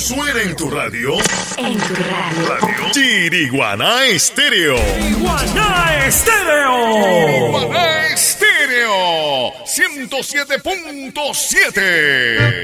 Suena en tu radio. En tu radio. Chiriguaná Estéreo. Chiriguaná Estéreo. Chiriguaná Estéreo. 107.7.